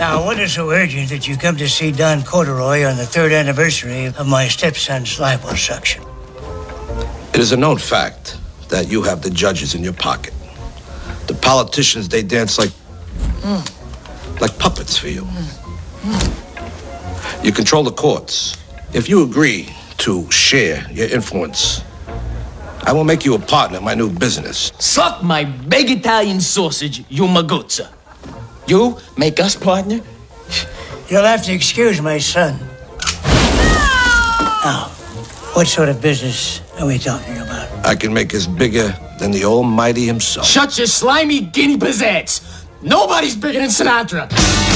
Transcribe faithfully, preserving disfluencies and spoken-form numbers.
Now, what is so urgent that you come to see Don Corduroy on the third anniversary of my stepson's liposuction? It is a known fact that you have the judges in your pocket. The politicians, they dance like... Mm. like puppets for you. Mm. Mm. You control the courts. If you agree to share your influence, I will make you a partner in my new business. Suck my big Italian sausage, you maguzza. You make us partner? You'll have to excuse my son. Now, what sort of business are we talking about? I can make us bigger than the Almighty himself. Shut your slimy guinea pizzazz. Nobody's bigger than Sinatra.